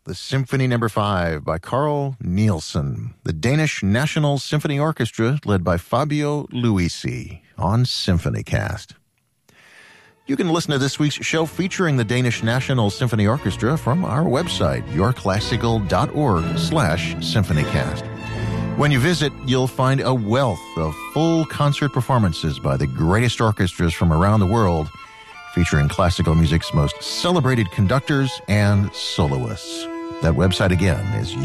the Symphony No. 5 by Carl Nielsen, the Danish National Symphony Orchestra led by Fabio Luisi on SymphonyCast. You can listen to this week's show featuring the Danish National Symphony Orchestra from our website, yourclassical.org/symphonycast. When you visit, you'll find a wealth of full concert performances by the greatest orchestras from around the world, featuring classical music's most celebrated conductors and soloists. That website again is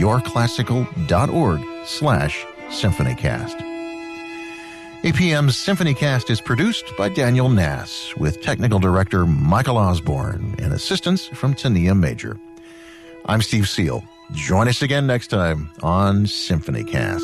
yourclassical.org/symphonycast. APM's SymphonyCast is produced by Daniel Nass, with technical director Michael Osborne and assistance from Tania Major. I'm Steve Seal. Join us again next time on SymphonyCast.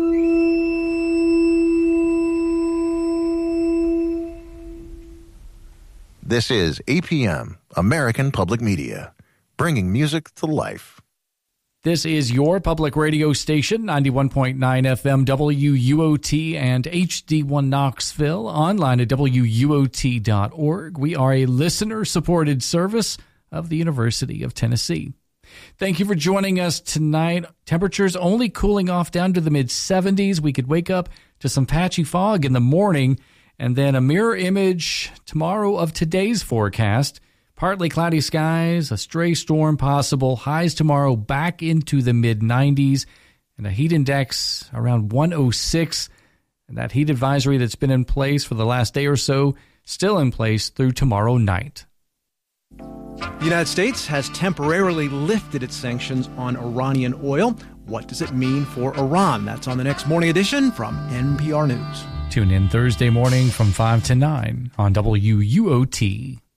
This is APM, American Public Media, bringing music to life. This is your public radio station, 91.9 FM WUOT and HD1 Knoxville, online at WUOT.org. We are a listener-supported service of the University of Tennessee. Thank you for joining us tonight. Temperatures only cooling off down to the mid-70s. We could wake up to some patchy fog in the morning, and then a mirror image tomorrow of today's forecast. Partly cloudy skies, a stray storm possible, highs tomorrow back into the mid-90s, and a heat index around 106. And that heat advisory that's been in place for the last day or so, still in place through tomorrow night. The United States has temporarily lifted its sanctions on Iranian oil. What does it mean for Iran? That's on the next morning edition from NPR News. Tune in Thursday morning from 5 to 9 on WUOT.